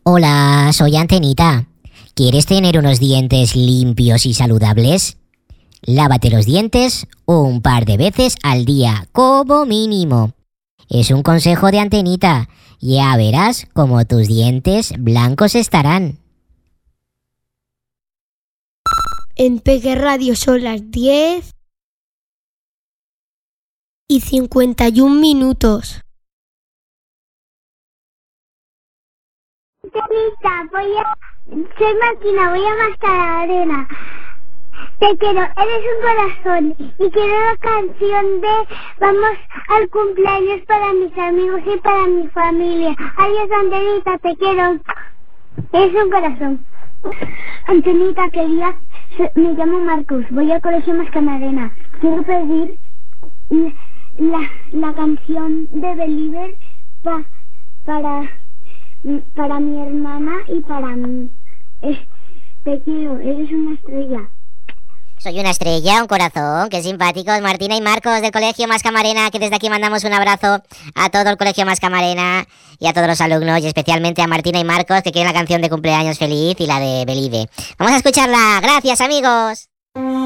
Hola, soy Antenita. ¿Quieres tener unos dientes limpios y saludables? Lávate los dientes un par de veces al día, como mínimo. Es un consejo de Antenita. Ya verás cómo tus dientes blancos estarán. En Peque Radio son las 10:51. Antenita, soy Martina, voy a Mascamarena. Te quiero, eres un corazón. Y quiero la canción de Vamos al cumpleaños para mis amigos y para mi familia. Adiós, Antenita, te quiero. Eres un corazón. Antenita, querida, me llamo Marcos, voy al colegio Mascamarena. Quiero pedir la canción de Believer para mi hermana y para mí. Te quiero, eres una estrella. Soy una estrella, un corazón, qué simpáticos, Martina y Marcos del Colegio Mascamarena, que desde aquí mandamos un abrazo a todo el Colegio Mascamarena y a todos los alumnos, y especialmente a Martina y Marcos, que quieren la canción de cumpleaños feliz y la de Believe. Vamos a escucharla, gracias amigos.